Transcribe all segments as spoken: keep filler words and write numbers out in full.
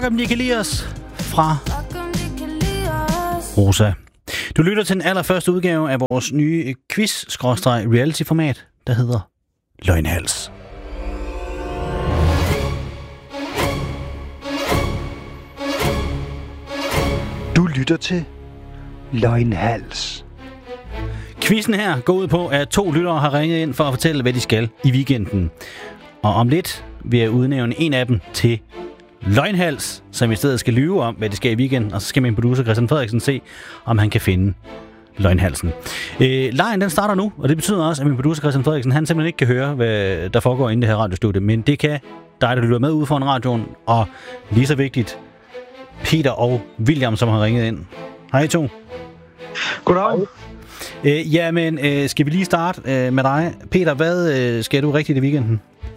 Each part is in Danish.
Fuck om de kan lide os fra Rosa. Du lytter til den allerførste udgave af vores nye quiz-reality-format, der hedder Løgnhals. Du lytter til Løgnhals. Quizzen her går ud på, at to lyttere har ringet ind for at fortælle, hvad de skal i weekenden. Og om lidt vil jeg udnævne en af dem til Løgnhals, som i stedet skal lyve om, hvad de skal i weekenden. Og så skal min producer Christian Frederiksen se, om han kan finde Løgnhalsen. Øh, lejen den starter nu, og det betyder også, at min producer Christian Frederiksen, han simpelthen ikke kan høre, hvad der foregår inde i det her radiostudie. Men det kan dig, der lytter med ude foran radioen, og lige så vigtigt, Peter og William, som har ringet ind. Hej to. Goddag. Øh, jamen, øh, skal vi lige starte øh, med dig. Peter, hvad øh, skal du rigtigt i weekenden?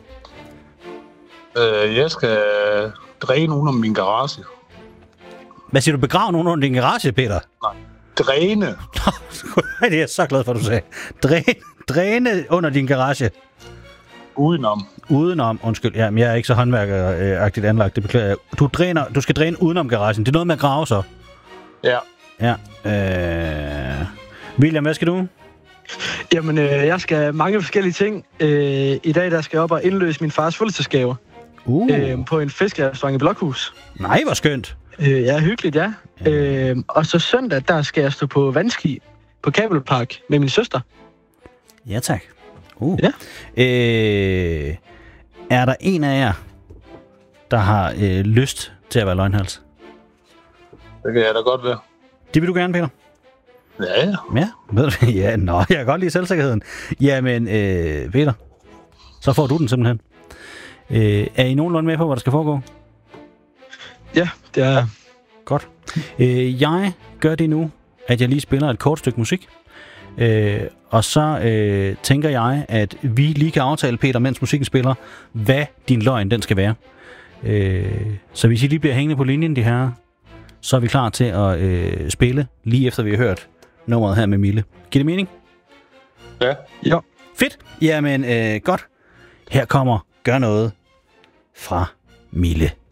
Øh, jeg skal dræne nogen om min garage. Hvad siger du? Begrave nogen under din garage, Peter? Nej, dræne. Det er jeg så glad for, at du sagde. Dræne, dræne under din garage. Udenom. Udenom, undskyld. Ja, men jeg er ikke så håndværkeragtigt anlagt, det beklager jeg. Du, dræner, du skal dræne udenom garagen. Det er noget med at grave så. Ja. Ja. Øh... William, hvad skal du? Jamen, øh, jeg skal mange forskellige ting. Øh, I dag der skal jeg op og indløse min fars fødselsdagsgave Uh. øh, på en fiskerestaurant i Blokhus. Nej, hvor skønt. Øh, ja, hyggeligt, ja. ja. Øh, og så søndag, der skal jeg stå på vandski på Kabelpark med min søster. Ja, tak. Uh. Ja. Øh, er der en af jer, der har øh, lyst til at være løgnhals? Det kan jeg da godt være. Det vil du gerne, Peter? Ja, ja. Ja, ved du, ja, nå, jeg kan godt lide selvsikkerheden. Jamen, øh, Peter, så får du den simpelthen. Øh, er I nogenlunde med på, hvad der skal foregå? Ja, det er jeg. Godt. Øh, jeg gør det nu, at jeg lige spiller et kort stykke musik. Øh, og så øh, tænker jeg, at vi lige kan aftale, Peter, mens musikken spiller, hvad din løgn den skal være. Øh, så hvis I lige bliver hængende på linjen, de her, så er vi klar til at øh, spille, lige efter vi har hørt nummeret her med Mille. Giver det mening? Ja. Ja. Fedt. Jamen, øh, godt. Her kommer Gør noget fra Mille.